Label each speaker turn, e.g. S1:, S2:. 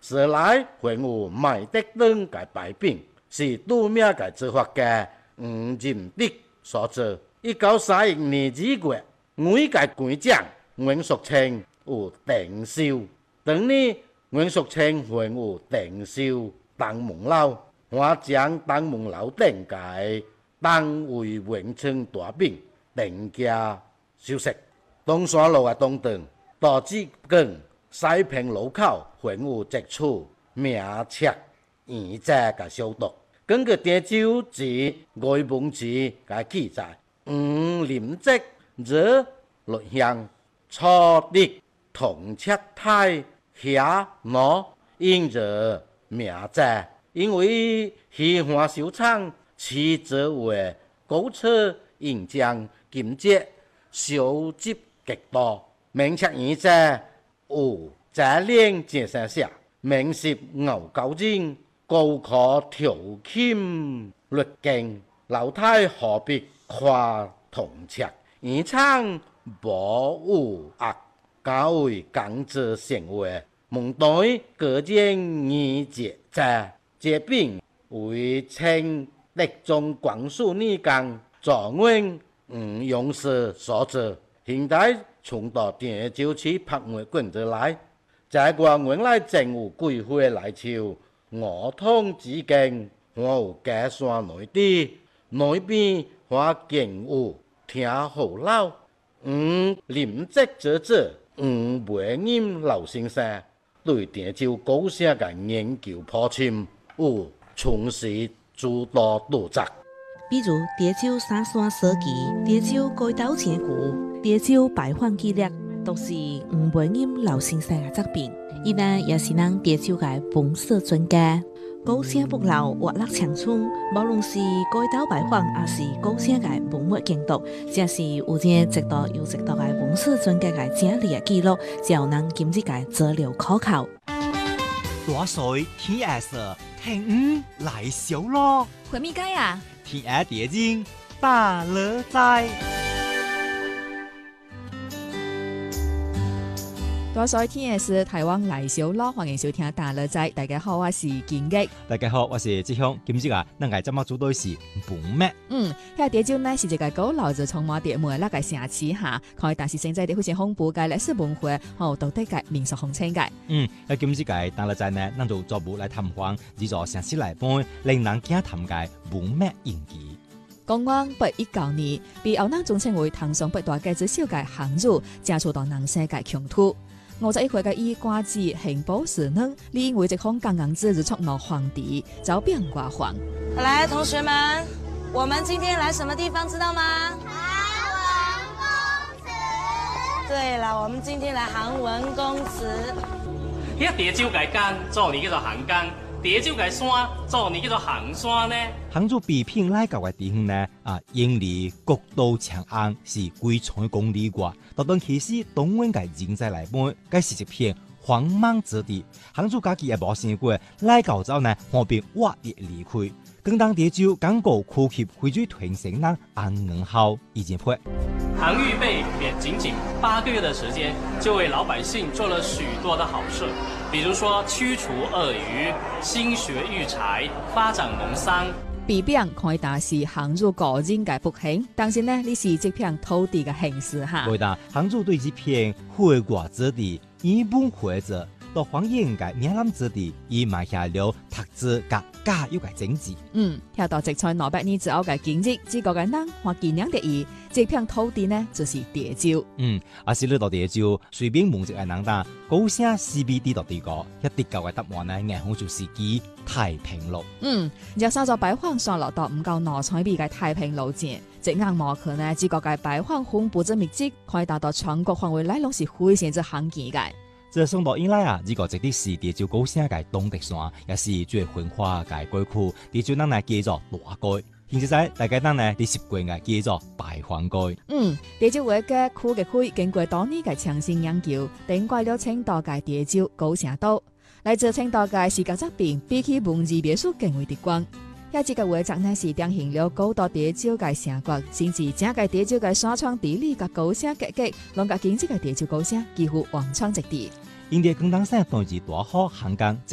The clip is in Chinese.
S1: 此来还有麦德登嘅摆饼，是杜命嘅执法家吴仁德所做。1931年2月，每個館長袁淑清有訂燒，當年袁淑清還有訂燒東門樓，我將東門樓頂嘅當為永春大餅定價消息。東山路嘅東段，大致跟西平路口還有一處名冊現在嘅消毒。根據潮州誌、外蒙誌嘅記載，林則惹錄像初的同七太下攞因着名冊，因為喜歡收藏其作為古車印章金節收集極多。名冊現在有在練介紹下，名是牛高人高可條欽律經，老太何必跨銅尺，現場保護額較為講究成為蒙代各件二節在這邊為清德中光緒年間狀元勇士所做，現代從到潮州市拍賣館之來，在國原來政府規劃來潮我通之間，我有加山內地內邊我見有聽好老，林則者梅蔭老先生對潮州高聲嘅研究破深，有從事諸多著作。
S2: 比如潮州三山所記、潮州街道千古、潮州拜訪記錄，都是梅蔭老先生嘅作品。伊呢也是咱潮州嘅風水專家。高聲北路活力長春，無論是街道拜訪，還是高聲嘅文物建築，正是有啲值得又值得嘅風水專家嘅整理嘅記錄，才能今日嘅資料可靠。
S3: 大水天黑色，天來小咯。
S4: 回咪街啊？
S3: 天黑地精大樂在。
S4: 大水天嘅是台灣來小咯，歡迎收聽大樂在。大家好，我是金吉。
S3: 大家好，我是志雄。今日啊，咱個節目主題是本麥。
S4: 遐潮州呢是一個古老就充滿著梅那個城市哈，可但是現在的非常豐富嘅歷史文化，道德嘅民俗風情嘅。
S3: 今日個大樂在呢，咱就逐步來探訪呢座城市內本令人驚嘆嘅本麥印記。
S4: 公元819年，被後人尊稱為唐宋八大家之首嘅項羽，加入到南西嘅疆土。51歲嘅伊瓜子刑部侍郎，理應為這項剛剛之日出鬧皇帝，遭變卦皇。
S5: 來，同學們，我們今天來什麼地方知道嗎？
S6: 韓文公祠。
S5: 對了，我們今天來韓文公祠。
S7: 迄潮州嘅江，做年叫做韓江；潮州嘅山，做年叫做韓山呢。
S3: 項羽被聘來到嘅地方呢，因離國都長安是幾千公里外。到當其時，東灣嘅人才來本，該是一片荒茫之地。項羽家己也無想過，來到之後呢，方便挖地離開。更當潮州剛過苦澀匯聚團成人安寧後已經破。
S7: 項羽被貶僅僅8個月的時間，就為老百姓做了許多的好事，比如說驅除鱷魚、興學育才、發展農桑。
S4: 被貶看大是項羽個人嘅不幸，但是呢，你是這片土地嘅幸事哈。
S3: 對的，項羽對這片開國之地一本活着，到荒野嘅嶺南之地，已埋下了特質甲加油嘅種子。
S4: 遐到直在200年之後嘅今日，這個嘅人或紀念的意，這片土地呢就是潮州。
S3: 是你到潮州，隨便問一個人答，高聲 CBD 到地個，一啲舊嘅答案呢，硬好就是記太平路。
S4: 若稍作拜訪上落到唔夠nor彩邊嘅太平路線，即硬無可呢，這個嘅拜訪分布之密集，可以達到全國範圍內攏是非常之罕見嘅。
S3: 自上到以來啊，呢個直啲是潮州高聲嘅東德山，也是最繁華嘅街區。潮州人呢叫做大街，現實在大家人呢啲習慣嘅叫做拜訪街。
S4: 潮州話嘅區嘅區，經過多年嘅長線研究，定貴了青島嘅潮州高聲島。來自青島嘅視覺作品，比起文字描述更為直觀。遐這個畫作呢是展現了高度潮州嘅城國，甚至整個潮州嘅山川地理嘅高聲結構，讓個經濟嘅潮州高聲幾乎橫穿直地。
S3: 因哋廣東省當時大好漢江。